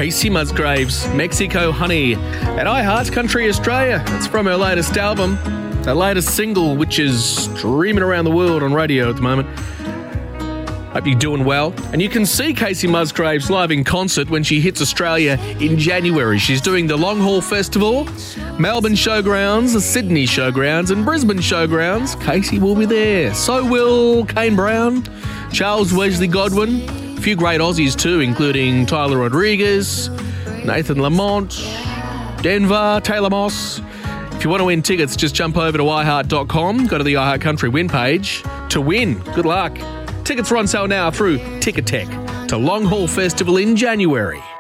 Casey Musgraves, Mexico Honey, at iHeart Country Australia. It's from her latest album, her latest single, which is streaming around the world on radio at the moment. Hope you're doing well. And you can see Casey Musgraves live in concert when she hits Australia in January. She's doing the Long Haul Festival, Melbourne Showgrounds, the Sydney Showgrounds, and Brisbane Showgrounds. Casey will be there. So will Kane Brown, Charles Wesley Godwin, a few great Aussies too, including Tyler Rodriguez, Nathan Lamont, Denver, Taylor Moss. If you want to win tickets, just jump over to iHeart.com, go to the iHeart Country win page to win. Good luck. Tickets are on sale now through Ticketek to Long Haul Festival in January.